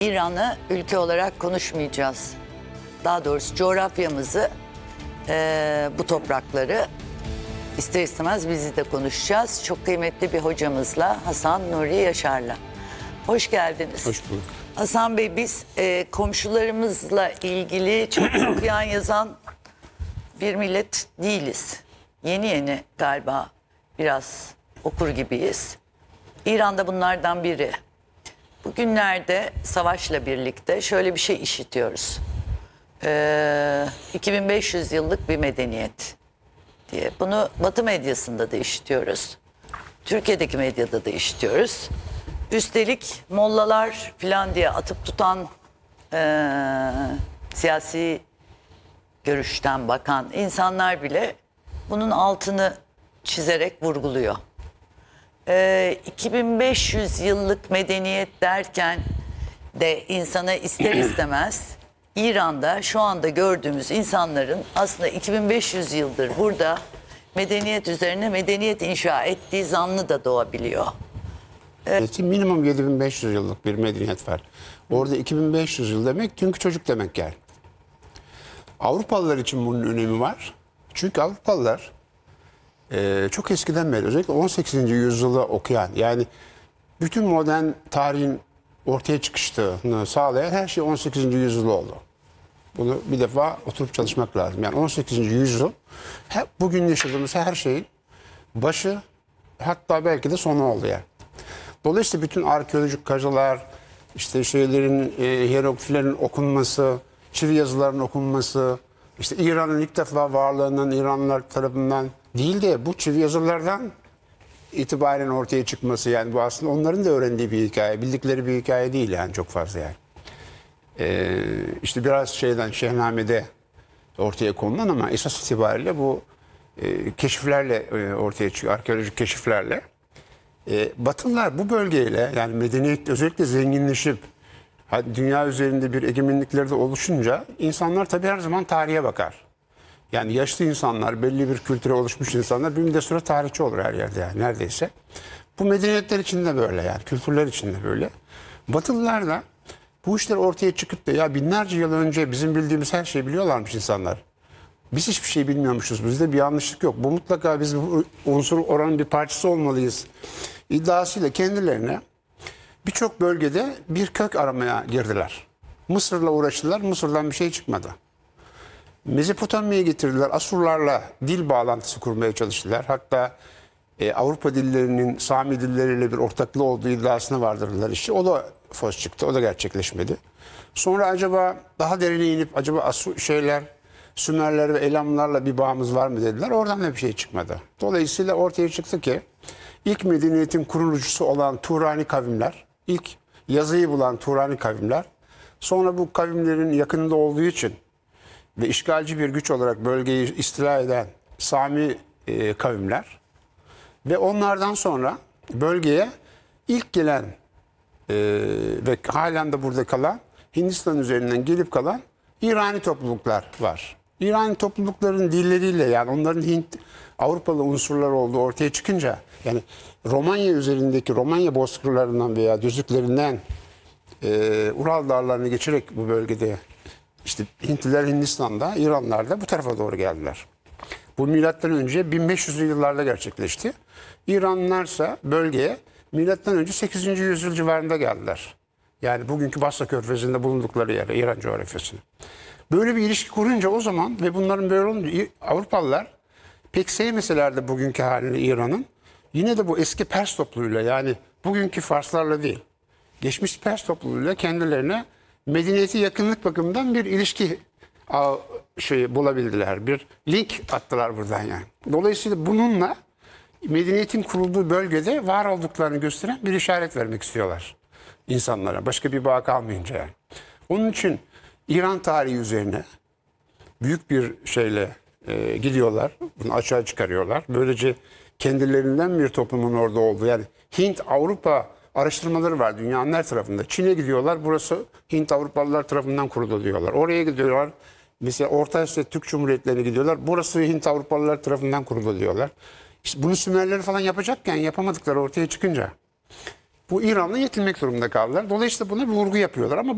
İran'ı ülke olarak konuşmayacağız. Daha doğrusu coğrafyamızı, bu toprakları ister istemez bizi de konuşacağız. Çok kıymetli bir hocamızla, Hasan Nuri Yaşar'la. Hoş geldiniz. Hoş bulduk. Hasan Bey, biz komşularımızla ilgili çok okuyan yazan bir millet değiliz. Yeni yeni galiba biraz okur gibiyiz. İran'da bunlardan biri. Bugünlerde savaşla birlikte şöyle bir şey işitiyoruz. 2500 yıllık bir medeniyet diye. Bunu Batı medyasında da işitiyoruz. Türkiye'deki medyada da işitiyoruz. Üstelik mollalar falan diye atıp tutan siyasi görüşten bakan insanlar bile bunun altını çizerek vurguluyor. 2500 yıllık medeniyet derken de insana ister istemez İran'da şu anda gördüğümüz insanların aslında 2500 yıldır burada medeniyet üzerine medeniyet inşa ettiği zannı da doğabiliyor. Minimum 7500 yıllık bir medeniyet var. Orada 2500 yıl demek çünkü çocuk demek yani. Avrupalılar için bunun önemi var. Çünkü Avrupalılar çok eskiden beri özellikle 18. yüzyılı okuyan, yani bütün modern tarihin ortaya çıkışını sağlayan her şey 18. yüzyıl oldu. Bunu bir defa oturup çalışmak lazım. Yani 18. yüzyıl bugün yaşadığımız her şeyin başı, hatta belki de sonu oldu yani. Dolayısıyla bütün arkeolojik kazılar, işte şeylerin, hierogliflerin okunması, çivi yazılarının okunması, işte İran'ın ilk defa varlığının İranlılar tarafından değil de bu çivi yazılardan itibaren ortaya çıkması, yani bu aslında onların da öğrendiği bir hikaye, bildikleri bir hikaye değil yani, çok fazla yani. İşte biraz Şehname'de ortaya konulan ama esas itibariyle bu keşiflerle ortaya çıkıyor, arkeolojik keşiflerle. Batılılar bu bölgeyle, yani medeniyet özellikle zenginleşip dünya üzerinde bir egemenlikleri de oluşunca insanlar tabii her zaman tarihe bakar. Yani yaşlı insanlar, belli bir kültüre oluşmuş insanlar bir müddet sonra tarihçi olur her yerde yani neredeyse. Bu medeniyetler için de böyle, yani kültürler için de böyle. Batılılar da bu işler ortaya çıkıp da ya binlerce yıl önce bizim bildiğimiz her şeyi biliyorlarmış insanlar. Biz hiçbir şey bilmiyormuşuz. Bizde bir yanlışlık yok. Bu mutlaka biz bu unsur oranın bir parçası olmalıyız iddiasıyla kendilerine birçok bölgede bir kök aramaya girdiler. Mısır'la uğraştılar. Mısır'dan bir şey çıkmadı. Mezopotamya'ya getirdiler. Asurlarla dil bağlantısı kurmaya çalıştılar. Hatta Avrupa dillerinin Sami dilleriyle bir ortaklığı olduğu iddiasına vardırdılar işte. O da fos çıktı. O da gerçekleşmedi. Sonra acaba daha derine inip acaba Sümerler ve Elamlarla bir bağımız var mı dediler. Oradan da bir şey çıkmadı. Dolayısıyla ortaya çıktı ki ilk medeniyetin kurucusu olan Turani kavimler, ilk yazıyı bulan Turani kavimler, sonra bu kavimlerin yakınında olduğu için ve işgalci bir güç olarak bölgeyi istila eden Sami kavimler ve onlardan sonra bölgeye ilk gelen ve halen de burada kalan, Hindistan üzerinden gelip kalan İrani topluluklar var. İrani toplulukların dilleriyle, yani onların Avrupalı unsurlar olduğu ortaya çıkınca, yani Romanya üzerindeki Romanya bozkırlarından veya düzlüklerinden Ural dağlarını geçerek bu bölgede işte Hintliler Hindistan'da, İranlılar da bu tarafa doğru geldiler. Bu milattan önce 1500'lü yıllarda gerçekleşti. İranlılarsa bölgeye milattan önce 8. yüzyıl civarında geldiler. Yani bugünkü Basra Körfezi'nde bulundukları yere, İran coğrafyasına. Böyle bir ilişki kurunca o zaman ve bunların böyle olunca Avrupalılar pek sevmeseler de bugünkü halini İran'ın, yine de bu eski Pers topluluğuyla, yani bugünkü Farslarla değil, geçmiş Pers topluluğuyla kendilerine medeniyeti yakınlık bakımından bir ilişki bulabildiler. Bir link attılar buradan yani. Dolayısıyla bununla medeniyetin kurulduğu bölgede var olduklarını gösteren bir işaret vermek istiyorlar insanlara. Başka bir bağ kalmayınca yani. Onun için İran tarihi üzerine büyük bir şeyle gidiyorlar. Bunu açığa çıkarıyorlar. Böylece kendilerinden bir toplumun orada olduğu, yani Hint-Avrupa araştırmaları var dünyanın her tarafında. Çin'e gidiyorlar. Burası Hint-Avrupalılar tarafından kuruldu diyorlar. Oraya gidiyorlar. Mesela Orta Asya Türk Cumhuriyetlerine gidiyorlar. Burası Hint-Avrupalılar tarafından kuruldu diyorlar. İşte bunu Sümerleri falan yapacakken yapamadıkları ortaya çıkınca bu İran'la yetinmek durumunda kaldılar. Dolayısıyla buna bir vurgu yapıyorlar ama